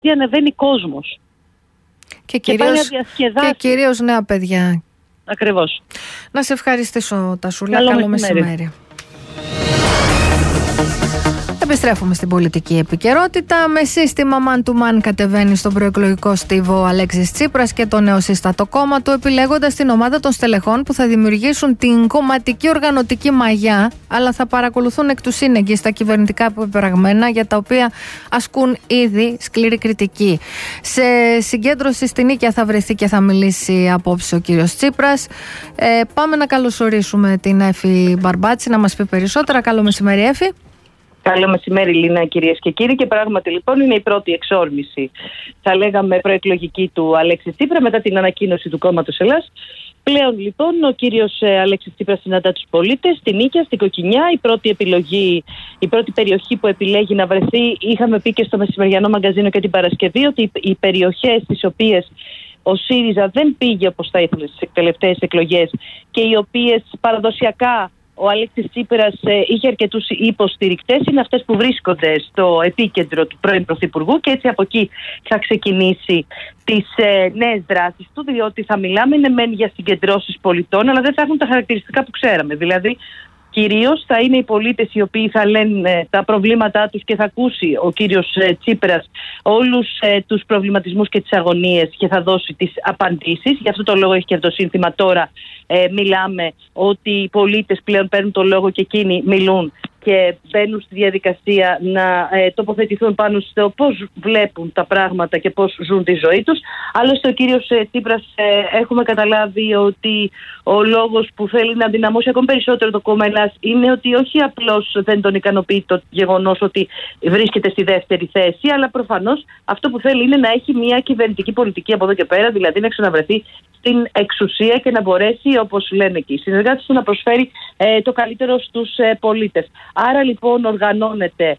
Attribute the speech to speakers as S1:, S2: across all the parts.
S1: ανεβαίνει κόσμος.
S2: Και κυρίως νέα παιδιά.
S1: Ακριβώς.
S2: Να σε ευχαριστήσω, Τασούλα. Καλό μεσημέρι. Επιστρέφουμε στην πολιτική επικαιρότητα. Με σύστημα man-to-man κατεβαίνει στον προεκλογικό στίβο ο Αλέξης Τσίπρας και το νεοσύστατο κόμμα του, επιλέγοντας την ομάδα των στελεχών που θα δημιουργήσουν την κομματική οργανωτική μαγιά, αλλά θα παρακολουθούν εκ του σύνεγγυ τα κυβερνητικά πεπραγμένα, για τα οποία ασκούν ήδη σκληρή κριτική. Σε συγκέντρωση στην Νίκαια θα βρεθεί και θα μιλήσει απόψε ο κύριος Τσίπρας. Πάμε να καλωσορίσουμε την Έφη Μπαρμπάτση να μας πει περισσότερα. Καλό μεσημέρι, Έφη.
S1: Καλό μεσημέρι, Λίνα, κυρίες και κύριοι. Και πράγματι, λοιπόν, είναι η πρώτη εξόρμηση, θα λέγαμε, προεκλογική του Αλέξη Τσίπρα μετά την ανακοίνωση του κόμματος Ελλάς. Πλέον, λοιπόν, ο κύριος Αλέξης Τσίπρας συναντά τους πολίτες στην Νίκαια, στην Κοκκινιά. Η πρώτη επιλογή, η πρώτη περιοχή που επιλέγει να βρεθεί, είχαμε πει και στο μεσημεριανό μαγκαζίνο και την Παρασκευή, ότι οι περιοχές τις οποίες ο ΣΥΡΙΖΑ δεν πήγε όπως θα ήθελε στις τελευταίες εκλογές και οι οποίες παραδοσιακά ο Αλέξης Τσίπρας είχε αρκετούς υποστηρικτές, είναι αυτές που βρίσκονται στο επίκεντρο του πρώην Πρωθυπουργού, και έτσι από εκεί θα ξεκινήσει τις νέες δράσεις του, διότι θα μιλάμε μεν για συγκεντρώσεις πολιτών, αλλά δεν θα έχουν τα χαρακτηριστικά που ξέραμε. Δηλαδή, κυρίως θα είναι οι πολίτες οι οποίοι θα λένε τα προβλήματά τους και θα ακούσει ο κύριος Τσίπρας όλους τους προβληματισμούς και τις αγωνίες και θα δώσει τις απαντήσεις. Γι' αυτό το λόγο έχει και το σύνθημα τώρα. Μιλάμε ότι οι πολίτες πλέον παίρνουν το λόγο και εκείνοι μιλούν και μπαίνουν στη διαδικασία να τοποθετηθούν πάνω στο πώς βλέπουν τα πράγματα και πώς ζουν τη ζωή τους. Άλλωστε ο κύριος Τσίπρας έχουμε καταλάβει ότι ο λόγος που θέλει να δυναμώσει ακόμη περισσότερο το κόμμα Ελλάς είναι ότι όχι απλώς δεν τον ικανοποιεί το γεγονός ότι βρίσκεται στη δεύτερη θέση, αλλά προφανώς αυτό που θέλει είναι να έχει μια κυβερνητική πολιτική από εδώ και πέρα, δηλαδή να ξαναβρεθεί στην εξουσία και να μπορέσει, όπως λένε και οι συνεργάτες του, να προσφέρει το καλύτερο στους πολίτες. Άρα λοιπόν οργανώνεται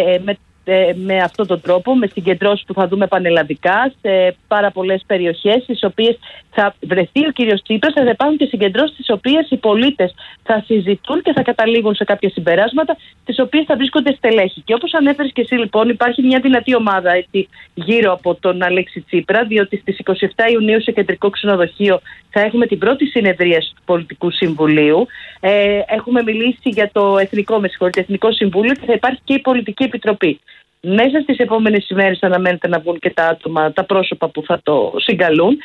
S1: με αυτόν τον τρόπο, με συγκεντρώσεις που θα δούμε πανελλαδικά σε πάρα πολλές περιοχές, στις οποίες θα βρεθεί ο κύριος Τσίπρας, θα υπάρχουν και συγκεντρώσεις στις οποίες οι πολίτες θα συζητούν και θα καταλήγουν σε κάποια συμπεράσματα, στις οποίες θα βρίσκονται στελέχη. Και όπως ανέφερες και εσύ, λοιπόν, υπάρχει μια δυνατή ομάδα έτσι, γύρω από τον Αλέξη Τσίπρα, διότι στις 27 Ιουνίου σε κεντρικό ξενοδοχείο θα έχουμε την πρώτη συνεδρίαση του Πολιτικού Συμβουλίου. Έχουμε μιλήσει για το Εθνικό Συμβούλιο και θα υπάρχει και η Πολιτική Επιτροπή. Μέσα στις επόμενες ημέρες αναμένεται να βγουν και τα άτομα, τα πρόσωπα που θα το συγκαλούν.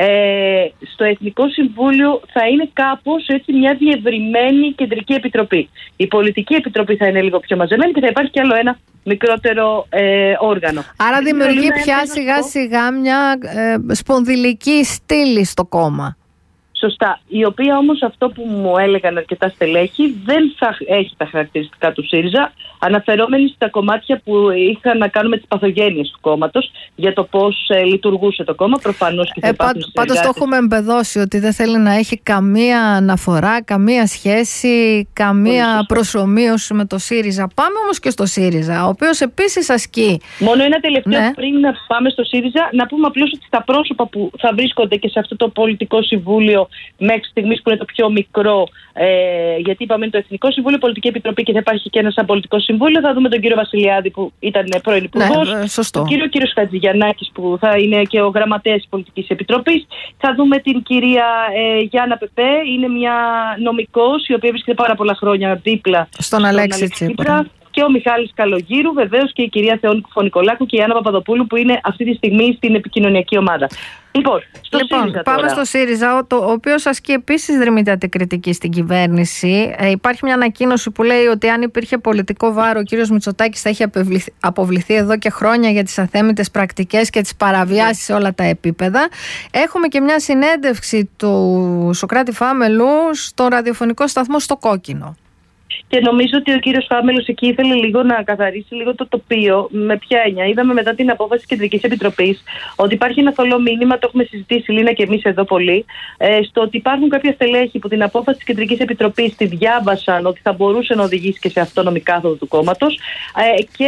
S1: Στο Εθνικό Συμβούλιο θα είναι κάπως έτσι μια διευρυμένη κεντρική επιτροπή. Η Πολιτική Επιτροπή θα είναι λίγο πιο μαζεμένη και θα υπάρχει κι άλλο ένα μικρότερο όργανο.
S2: Άρα δημιουργεί πια σιγά σιγά μια σπονδυλική στήλη στο κόμμα.
S1: Σωστά. Η οποία όμως, αυτό που μου έλεγαν αρκετά στελέχη, δεν θα έχει τα χαρακτηριστικά του ΣΥΡΙΖΑ, αναφερόμενοι στα κομμάτια που είχαν να κάνουν με τις παθογένειες του κόμματος, για το πώς λειτουργούσε το κόμμα. Προφανώς και θα υπάρχουν
S2: πάντως το έχουμε εμπεδώσει ότι δεν θέλει να έχει καμία αναφορά, καμία σχέση, καμία προσομοίωση με το ΣΥΡΙΖΑ. Πάμε όμως και στο ΣΥΡΙΖΑ, ο οποίος επίσης ασκεί.
S1: Μόνο ένα τελευταίο πριν να πάμε στο ΣΥΡΙΖΑ, να πούμε απλώς ότι τα πρόσωπα που θα βρίσκονται και σε αυτό το πολιτικό συμβούλιο μέχρι στιγμής, που είναι το πιο μικρό, γιατί είπαμε το Εθνικό Συμβούλιο, Πολιτική Επιτροπή και θα υπάρχει και ένα σαν πολιτικό συμβούλιο. Θα δούμε τον κύριο Βασιλιάδη που ήταν πρώην Υπουργός, τον κύριο Χατζηγιαννάκης που θα είναι και ο γραμματέας της Πολιτικής Επιτροπής. Θα δούμε την κυρία Γιάννα Πεπέ, είναι μια νομικός η οποία βρίσκεται πάρα πολλά χρόνια δίπλα
S2: στον Αλέξη Τσίπρα.
S1: Και ο Μιχάλης Καλογύρου, βεβαίως, και η κυρία Θεόνικου Φωνικολάκου και η Άννα Παπαδοπούλου, που είναι αυτή τη στιγμή στην επικοινωνιακή ομάδα. Λοιπόν,
S2: πάμε στο ΣΥΡΙΖΑ, ο οποίος ασκεί επίσης δρυμύτατη κριτική στην κυβέρνηση. Υπάρχει μια ανακοίνωση που λέει ότι αν υπήρχε πολιτικό βάρο, ο κύριος Μητσοτάκης θα είχε αποβληθεί εδώ και χρόνια για τις αθέμητες πρακτικές και τις παραβιάσεις σε όλα τα επίπεδα. Έχουμε και μια συνέντευξη του Σωκράτη Φάμελου στο ραδιοφωνικό σταθμό στο Κόκκινο.
S1: Και νομίζω ότι ο κύριος Φάμελος εκεί ήθελε λίγο να καθαρίσει λίγο το τοπίο. Με ποια έννοια? Είδαμε μετά την απόφαση της Κεντρικής Επιτροπής ότι υπάρχει ένα θολό μήνυμα, το έχουμε συζητήσει, Λίνα, και εμείς εδώ πολύ, στο ότι υπάρχουν κάποια στελέχη που την απόφαση της Κεντρικής Επιτροπής τη διάβασαν ότι θα μπορούσε να οδηγήσει και σε αυτόνομη κάθοδο του κόμματος και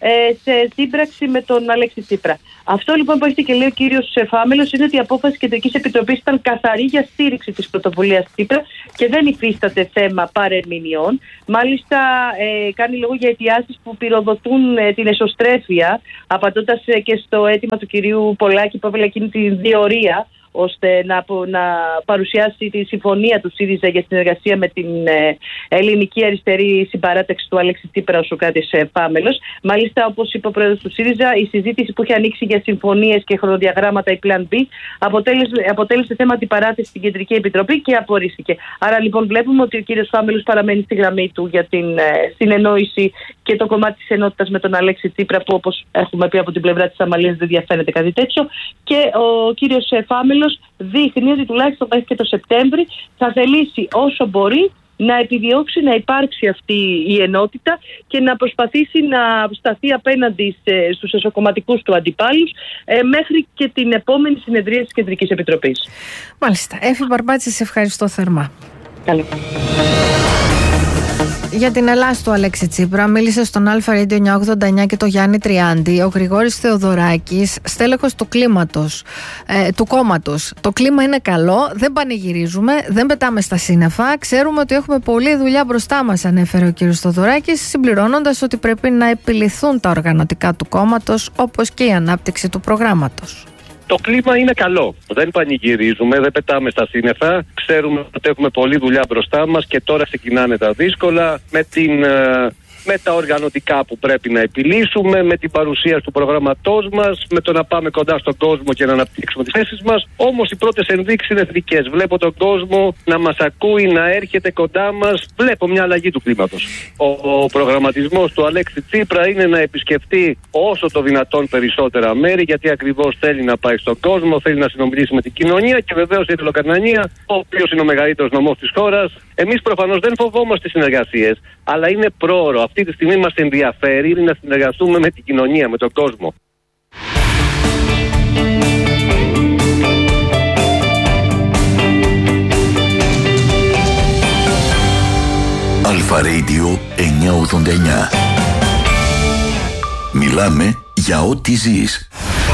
S1: σε σύμπραξη με τον Αλέξη Τσίπρα. Αυτό λοιπόν που έχετε και λέει ο κύριος Φάμελος είναι ότι η απόφαση της Κεντρικής Επιτροπής ήταν καθαρή για στήριξη της πρωτοβουλίας Τσίπρα και δεν υφίσταται θέμα παρεμηνιών. Μάλιστα κάνει λόγο για αιτιάσεις που πυροδοτούν την εσωστρέφεια, απαντώντας και στο αίτημα του κυρίου Πολάκη που έβαλε εκείνη την διορία ώστε να παρουσιάσει τη συμφωνία του ΣΥΡΙΖΑ για συνεργασία με την ελληνική αριστερή συμπαράταξη του Αλέξη Τσίπρα, ο Σωκράτης Φάμελος. Μάλιστα, όπως είπε ο πρόεδρος του ΣΥΡΙΖΑ, η συζήτηση που είχε ανοίξει για συμφωνίες και χρονοδιαγράμματα, η Plan B, αποτέλεσε θέμα αντιπαράθεση στην Κεντρική Επιτροπή και απορρίφθηκε. Άρα λοιπόν βλέπουμε ότι ο κύριος Φάμελος παραμένει στη γραμμή του για την συνεννόηση και το κομμάτι της ενότητας με τον Αλέξη Τσίπρα, που όπως έχουμε πει από την πλευρά της Αμαλίας δεν διαφαίνεται κάτι τέτοιο. Και ο κύριος Φάμελος δείχνει ότι τουλάχιστον μέχρι και το Σεπτέμβρη θα θελήσει όσο μπορεί να επιδιώξει να υπάρξει αυτή η ενότητα και να προσπαθήσει να σταθεί απέναντι στους εσωκομματικούς του αντιπάλους μέχρι και την επόμενη συνεδρία της Κεντρικής Επιτροπής.
S2: Μάλιστα. Έφη Μπαρμπάτση, σε ευχαριστώ θερμά.
S1: Καλή.
S2: Για την Ελλάς του Αλέξη Τσίπρα μίλησε στον Αλφα Radio 989 και το Γιάννη Τριάντη ο Γρηγόρης Θεοδωράκης, στέλεχος του κόμματος. Το κλίμα είναι καλό, δεν πανηγυρίζουμε, δεν πετάμε στα σύννεφα. Ξέρουμε ότι έχουμε πολλή δουλειά μπροστά μας, ανέφερε ο κ. Θεοδωράκης, συμπληρώνοντας ότι πρέπει να επιληθούν τα οργανωτικά του κόμματος, όπως και η ανάπτυξη του προγράμματος.
S3: Το κλίμα είναι καλό. Δεν πανηγυρίζουμε, δεν πετάμε στα σύννεφα. Ξέρουμε ότι έχουμε πολλή δουλειά μπροστά μας και τώρα ξεκινάνε τα δύσκολα με τα οργανωτικά που πρέπει να επιλύσουμε, με την παρουσίαση του προγραμματός μας, με το να πάμε κοντά στον κόσμο και να αναπτύξουμε τις θέσεις μας. Όμως οι πρώτες ενδείξεις είναι θετικές. Βλέπω τον κόσμο να μας ακούει, να έρχεται κοντά μας. Βλέπω μια αλλαγή του κλίματος. Ο προγραμματισμός του Αλέξη Τσίπρα είναι να επισκεφτεί όσο το δυνατόν περισσότερα μέρη, γιατί ακριβώς θέλει να πάει στον κόσμο, θέλει να συνομιλήσει με την κοινωνία και βεβαίως η Ελληνοκαρνανία, ο οποίος είναι ο μεγαλύτερος νομός της χώρας. Εμείς προφανώς δεν φοβόμαστε συνεργασίες, αλλά είναι πρόωρο. Αυτή τη στιγμή μας ενδιαφέρει να συνεργαστούμε με την κοινωνία, με τον κόσμο.
S4: Αλφα Radio 989. Μιλάμε για ό,τι ζεις.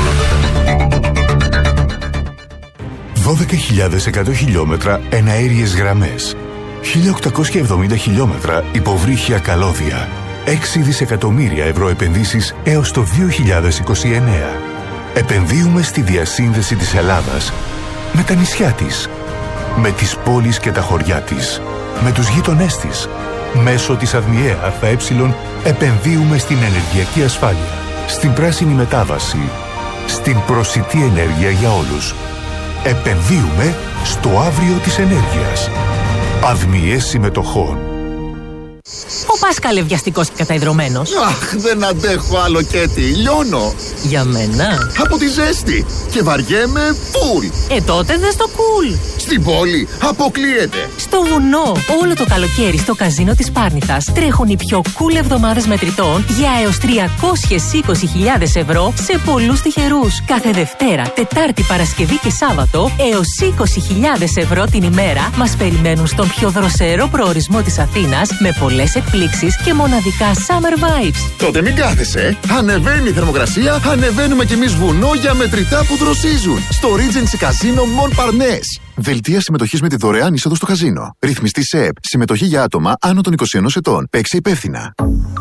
S5: 12.100 χιλιόμετρα εναέριες γραμμές, 1.870 χιλιόμετρα υποβρύχια καλώδια, 6 δισεκατομμύρια ευρώ επενδύσεις έως το 2029. Επενδύουμε στη διασύνδεση της Ελλάδας με τα νησιά της, με τις πόλεις και τα χωριά της, με τους γείτονές της. Μέσω της ΑΔΜΙΕ ΑΕ επενδύουμε στην ενεργειακή ασφάλεια, στην πράσινη μετάβαση, στην προσιτή ενέργεια για όλους. Επενδύουμε στο αύριο της ενέργειας. ΑΔΜΙΕ συμμετοχών.
S6: Ο Πάσκαλε βιαστικός και καταϊδρωμένος.
S7: Αχ, δεν αντέχω άλλο Κέτι, λιώνω.
S6: Για μένα.
S7: Από τη ζέστη και βαριέμαι φουλ.
S6: Τότε δες το κουλ.
S7: Στην πόλη αποκλείεται.
S6: Στο βουνό, όλο το καλοκαίρι στο καζίνο της Πάρνηθας τρέχουν οι πιο cool εβδομάδες μετρητών για έως 320.000 ευρώ σε πολλούς τυχερούς. Κάθε Δευτέρα, Τετάρτη, Παρασκευή και Σάββατο έως 20.000 ευρώ την ημέρα μας περιμένουν στον πιο δροσερό προορισμό της Αθήνας με πολλές εκπλήξεις και μοναδικά summer vibes.
S7: Τότε μην κάθεσαι. Ανεβαίνει η θερμοκρασία, ανεβαίνουμε κι εμείς βουνό για μετρητά που δροσίζουν. Στο Regency Casino Mon Parnasse. Δελτία συμμετοχής με τη δωρεάν είσοδο στο καζίνο. Ρυθμιστή ΣΕΕΠ. Συμμετοχή για άτομα άνω των 21 ετών. Παίξε υπεύθυνα.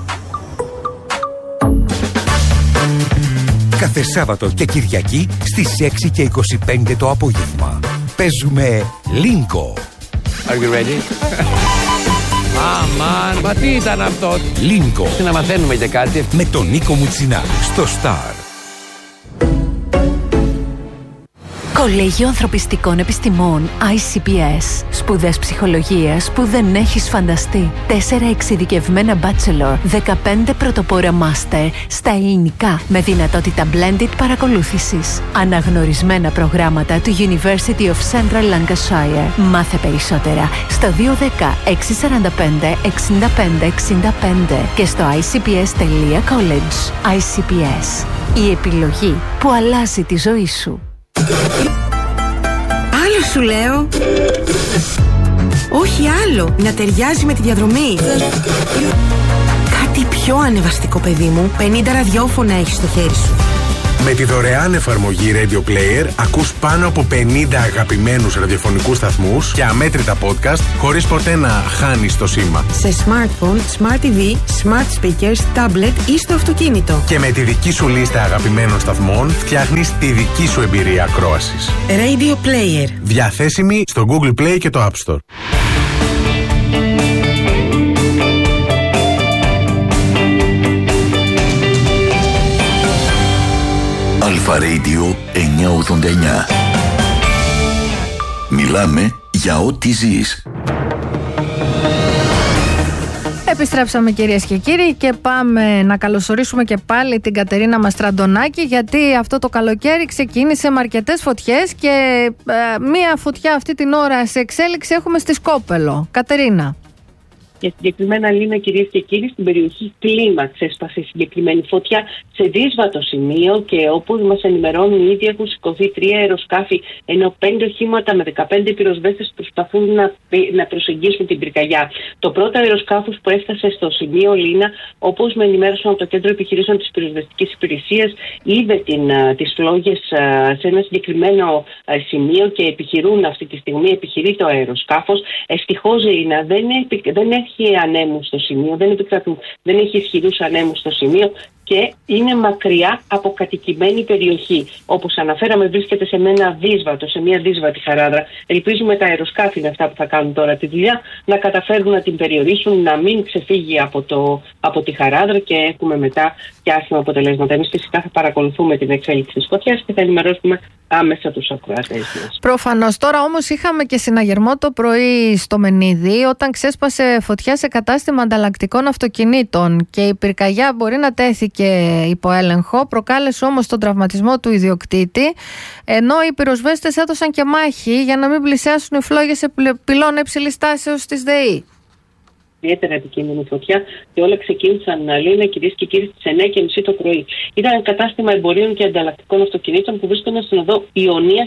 S8: Κάθε Σάββατο και Κυριακή στις 6 και 25 το απόγευμα. Παίζουμε Λίνκο.
S9: Are you ready? Αμάν, μα τι ήταν αυτό?
S8: Λίνκο.
S9: Να μαθαίνουμε και κάτι.
S8: Με τον Νίκο Μουτσινά στο Star.
S10: Κολέγιο Ανθρωπιστικών Επιστημών ICPS. Σπουδές ψυχολογίας που δεν έχεις φανταστεί. 4 εξειδικευμένα bachelor, 15 πρωτοπόρα master στα ελληνικά με δυνατότητα blended παρακολούθησης. Αναγνωρισμένα προγράμματα του University of Central Lancashire. Μάθε περισσότερα στο 210 645 65 65 και στο icps.college. ICPS. Η επιλογή που αλλάζει τη ζωή σου.
S11: Άλλο σου λέω. Όχι άλλο. Να ταιριάζει με τη διαδρομή. Κάτι πιο Πιο ανεβαστικό, παιδί μου. 50 ραδιόφωνα έχεις στο χέρι σου.
S12: Με τη δωρεάν εφαρμογή Radio Player ακούς πάνω από 50 αγαπημένους ραδιοφωνικούς σταθμούς και αμέτρητα podcast χωρίς ποτέ να χάνεις το σήμα.
S11: Σε smartphone, smart TV, smart speakers, tablet ή στο αυτοκίνητο.
S12: Και με τη δική σου λίστα αγαπημένων σταθμών φτιάχνεις τη δική σου εμπειρία ακρόασης.
S11: Radio Player.
S12: Διαθέσιμη στο Google Play και το App Store.
S4: Αλφα Radio 989. Μιλάμε για ό,τι ζεις.
S2: Επιστρέψαμε, κυρίες και κύριοι, και πάμε να καλωσορίσουμε και πάλι την Κατερίνα Μαστραντονάκη, γιατί αυτό το καλοκαίρι ξεκίνησε με αρκετές φωτιές και μία φωτιά αυτή την ώρα σε εξέλιξη έχουμε στη Σκόπελο. Κατερίνα.
S13: Και συγκεκριμένα, Λίνα, κυρίες και κύριοι, στην περιοχή Κλίμαξ έσπασε συγκεκριμένη φωτιά σε δύσβατο σημείο και όπως μας ενημερώνουν ήδη έχουν σηκωθεί 3 αεροσκάφη, ενώ 5 οχήματα με 15 πυροσβέστες προσπαθούν να προσεγγίσουν την πυρκαγιά. Το πρώτο αεροσκάφος που έφτασε στο σημείο, Λίνα, όπως με ενημέρωσαν από το Κέντρο Επιχειρήσεων της Πυροσβεστικής Υπηρεσίας, είδε τις φλόγες σε ένα συγκεκριμένο σημείο και επιχειρεί το αεροσκάφος. Ευτυχώς, Λίνα, δεν έχει ανέμους στο σημείο, δεν έχει ισχυρούς ανέμους στο σημείο και είναι μακριά από κατοικημένη περιοχή. Όπως αναφέραμε, βρίσκεται σε μια δύσβατη χαράδρα. Ελπίζουμε τα αεροσκάφη είναι αυτά που θα κάνουν τώρα τη δουλειά, να καταφέρουν να την περιορίσουν, να μην ξεφύγει από τη χαράδρα και έχουμε μετά και άσχημα αποτελέσματα. Εμείς φυσικά θα παρακολουθούμε την εξέλιξη της φωτιάς και θα ενημερώσουμε άμεσα τους ακροατές μας.
S2: Προφανώς. Τώρα όμως είχαμε και συναγερμό το πρωί στο Μενίδη, όταν ξέσπασε φωτιά σε κατάστημα ανταλλακτικών αυτοκινήτων και η πυρκαγιά μπορεί να τέθηκε υπό έλεγχο, προκάλεσε όμως τον τραυματισμό του ιδιοκτήτη, ενώ οι πυροσβέστες έδωσαν και μάχη για να μην πλησιάσουν οι φλόγες σε πυλώνα υψηλής τάσεως της ΔΕΗ.
S13: Ιδιαίτερα επικίνδυνη φωτιά και όλα ξεκίνησαν, Λίνα, κυρίες και κύριοι, στις 9:30 το πρωί. Ήταν ένα κατάστημα εμπορίων και ανταλλακτικών αυτοκινήτων που βρίσκεται στην οδό Ιωνία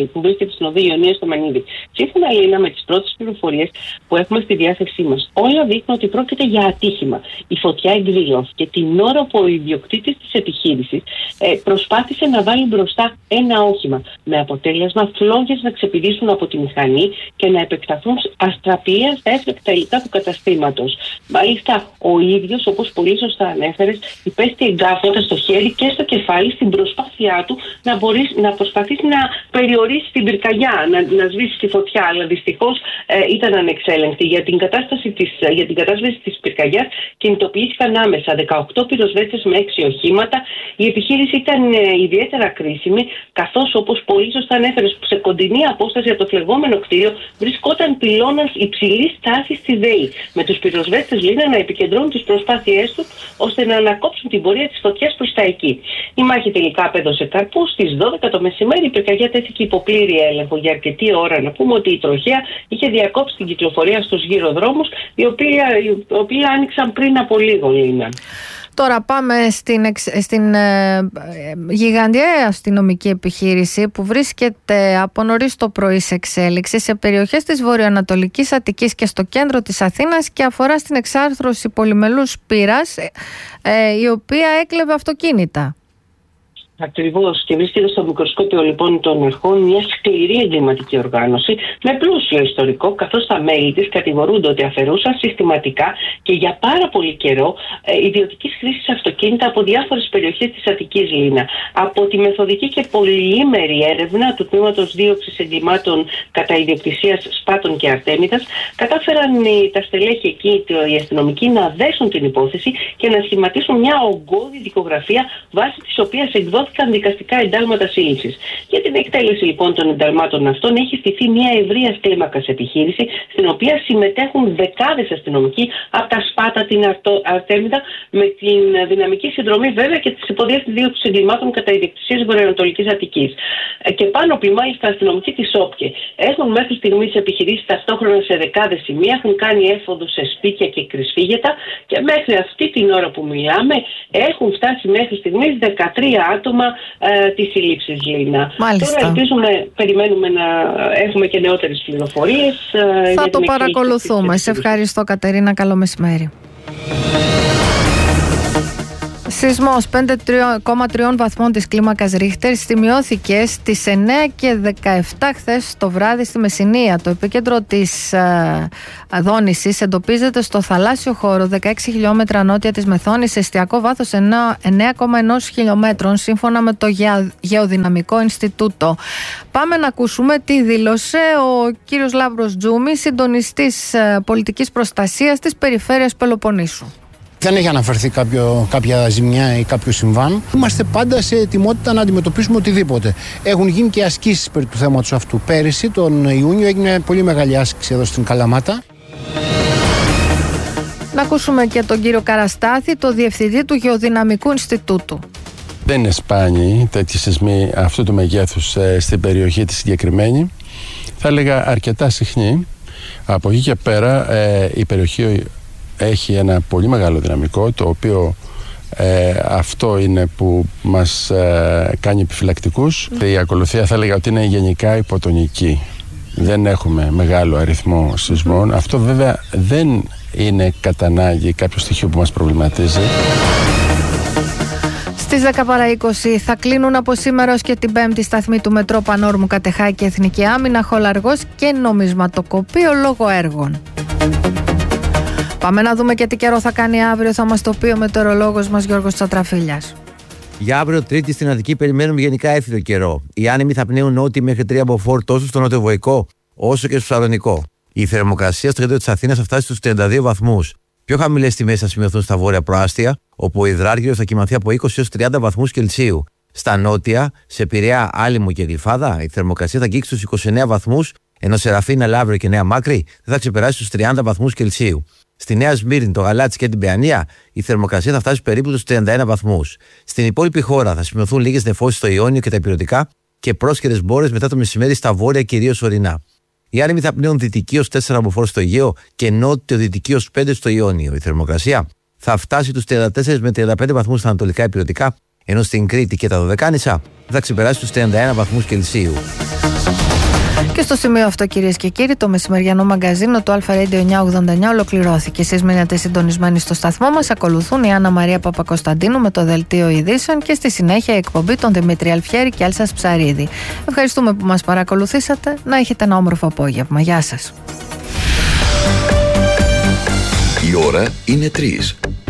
S13: στο Μενίδη. Σύμφωνα, Λίνα, με τις πρώτες πληροφορίες που έχουμε στη διάθεσή μας, όλα δείχνουν ότι πρόκειται για ατύχημα. Η φωτιά εκδηλώθηκε την ώρα που ο ιδιοκτήτης της επιχείρησης προσπάθησε να βάλει μπροστά ένα όχημα, με αποτέλεσμα φλόγες να ξεπηδήσουν από τη μηχανή και να επεκταθούν αστραπία στα έφλεκτα υλικά του καταστήματος. Μάλιστα, ο ίδιος, όπως πολύ σωστά ανέφερες, υπέστη εγκάφοντα στο χέρι και στο κεφάλι στην προσπάθειά του να προσπαθήσει να περιορίσει την πυρκαγιά, να σβήσει τη φωτιά. Αλλά δυστυχώς ήταν ανεξέλεγκτη. Για την κατάσβεση της πυρκαγιάς κινητοποιήθηκαν άμεσα 18 πυροσβέστες με 6 οχήματα. Η επιχείρηση ήταν ιδιαίτερα κρίσιμη, καθώς, όπως πολύ σωστά ανέφερες, σε κοντινή απόσταση από το φλεγόμενο κτίριο βρισκόταν πυλώνας υψηλής τάσης της ΔΕΗ. Με τους πυροσβέστες, Λίνα, να επικεντρώνουν τις προσπάθειές τους ώστε να ανακόψουν την πορεία της φωτιάς προς τα εκεί. Η μάχη τελικά απέδωσε καρπούς. Στις 12 το μεσημέρι η πυρκαγιά τέθηκε υπό πλήρη έλεγχο για αρκετή ώρα. Να πούμε ότι η τροχέα είχε διακόψει την κυκλοφορία στους γύρω δρόμους, οι οποίοι άνοιξαν πριν από λίγο, Λίνα.
S2: Τώρα πάμε στην γιγαντιαία αστυνομική επιχείρηση που βρίσκεται από νωρίς το πρωί σε εξέλιξη σε περιοχές της βορειοανατολικής Αττικής και στο κέντρο της Αθήνας και αφορά στην εξάρθρωση πολυμελούς πύρας, η οποία έκλεβε αυτοκίνητα.
S13: Ακριβώς, και βρίσκεται στο μικροσκόπιο λοιπόν των αρχών μια σκληρή εγκληματική οργάνωση με πλούσιο ιστορικό, καθώς τα μέλη της κατηγορούνται ότι αφαιρούσαν συστηματικά και για πάρα πολύ καιρό ιδιωτικής χρήσης αυτοκίνητα από διάφορες περιοχές της Αττικής, Λίνα. Από τη μεθοδική και πολυήμερη έρευνα του Τμήματος Δίωξης Εγκλημάτων κατά ιδιοκτησίας Σπάτων και Αρτέμιδας, κατάφεραν τα στελέχη εκεί, οι αστυνομικοί, να δέσουν την υπόθεση και να σχηματίσουν μια ογκώδη δικογραφία βάσει της οποίας εκδόθηκαν δικαστικά εντάλματα σύλληψης. Για την εκτέλεση λοιπόν των ενταλμάτων αυτών έχει στηθεί μια ευρείας κλίμακας επιχείρηση, στην οποία συμμετέχουν δεκάδες αστυνομικοί από τα Σπάτα, την Αρτέμιδα, με την δυναμική συνδρομή βέβαια και της υποδιές δίωξης εγκλημάτων κατά ιδιοκτησίας βορειοανατολικής Αττικής. Και πάνω από μάλιστα αστυνομικοί της ΟΠΚΕ έχουν μέχρι στιγμής επιχειρήσει ταυτόχρονα σε δεκάδες σημεία, έχουν κάνει έφοδο σε σπίτια και κρυσφύγετα και μέχρι αυτή την ώρα που μιλάμε έχουν φτάσει μέχρι στιγμής 13 άτομα τις συλλήψεις, Λίνα.
S2: Μάλιστα.
S13: Τώρα περιμένουμε να έχουμε και νεότερες πληροφορίες.
S2: Θα το παρακολουθούμε. Σε ευχαριστώ, Κατερίνα. Καλό μεσημέρι. Σεισμός 5,3 βαθμών της κλίμακας Ρίχτερ σημειώθηκε στις 9:17 χθες το βράδυ στη Μεσσηνία. Το επίκεντρο της δόνησης εντοπίζεται στο θαλάσσιο χώρο 16 χιλιόμετρα νότια της Μεθόνης σε εστιακό βάθος 9,1 χιλιόμετρων σύμφωνα με το Γεωδυναμικό Ινστιτούτο. Πάμε να ακούσουμε τι δήλωσε ο κύριος Λάμπρος Τζούμης, συντονιστής πολιτικής προστασίας της περιφέρειας Πελοποννήσου.
S14: Δεν έχει αναφερθεί κάποια ζημιά ή κάποιο συμβάν. Είμαστε πάντα σε ετοιμότητα να αντιμετωπίσουμε οτιδήποτε. Έχουν γίνει και ασκήσεις περί του θέματος αυτού. Πέρυσι, τον Ιούνιο, έγινε μια πολύ μεγάλη άσκηση εδώ στην Καλαμάτα.
S2: Να ακούσουμε και τον κύριο Καραστάθη, το διευθυντή του Γεωδυναμικού Ινστιτούτου.
S15: Δεν είναι σπάνιοι τέτοιοι σεισμοί αυτού του μεγέθους στην περιοχή τη συγκεκριμένη. Θα έλεγα αρκετά συχνή. Από εκεί και πέρα η περιοχή έχει ένα πολύ μεγάλο δυναμικό, το οποίο αυτό είναι που μας κάνει επιφυλακτικούς. Η ακολουθία θα έλεγα ότι είναι γενικά υποτονική. Δεν έχουμε μεγάλο αριθμό σεισμών. Αυτό βέβαια δεν είναι κατά ανάγκη κάποιο στοιχείο που μας προβληματίζει.
S2: Στις 10:20 θα κλείνουν από σήμερα ως και την Πέμπτη σταθμή του Μετρό Πανόρμου Κατεχάκη Εθνική Άμυνα, Χολαργός και Νομισματοκοπείο λόγω έργων. Πάμε να δούμε και τι καιρό θα κάνει αύριο, θα μας το πει ο μετεωρολόγος μας Γιώργος Τσατραφίλιας.
S16: Για αύριο Τρίτη στην Αττική περιμένουμε γενικά έφυδο καιρό. Οι άνεμοι θα πνέουν νότιοι μέχρι 3 μποφόρ τόσο στο νοτιοβοϊκό όσο και στο Σαλονικό. Η θερμοκρασία στο κέντρο της Αθήνας θα φτάσει στους 32 βαθμούς. Πιο χαμηλές τιμές θα σημειωθούν στα βόρεια προάστια, όπου ο υδράργυρος θα κοιμανθεί από 20 έως 30 βαθμούς Κελσίου. Στα νότια, σε Πειραιά, Άλυμο και Γλυφάδα, η θερμοκρασία θα αγγίξει στους 29 βαθμούς, ενώ σε Ραφίνα, Λαύριο και Νέα Μάκρη δεν θα ξεπεράσει στους 30 βαθμούς Κελσίου. Στη Νέα Σμύρνη, το Γαλάτσι και την Παιανία, η θερμοκρασία θα φτάσει περίπου στους 31 βαθμούς. Στην υπόλοιπη χώρα θα σημειωθούν λίγες νεφώσεις στο Ιόνιο και τα Ηπειρωτικά και πρόσχερες μπόρες μετά το μεσημέρι στα βόρεια, κυρίως ορεινά. Οι άνεμοι θα πνέουν δυτική ως 4 μποφόρ στο Αιγαίο και νότιο-δυτική ως 5 στο Ιόνιο. Η θερμοκρασία θα φτάσει τους 34 με 35 βαθμούς στα ανατολικά Ηπειρωτικά, ενώ στην Κρήτη και τα Δωδεκάνησα θα ξεπεράσει τους 31 βαθμούς Κελσίου.
S2: Και στο σημείο αυτό, κυρίες και κύριοι, το μεσημεριανό μαγκαζίνο του Αλφα Radio 989 ολοκληρώθηκε. Εσείς μείνατε συντονισμένοι στο σταθμό μας. Ακολουθούν η Άννα Μαρία Παπακοσταντίνου με το δελτίο ειδήσεων και στη συνέχεια η εκπομπή των Δημήτρη Αλφιέρη και Άλσας Ψαρίδη. Ευχαριστούμε που μας παρακολουθήσατε. Να έχετε ένα όμορφο απόγευμα. Γεια σας.
S4: Η ώρα είναι 3.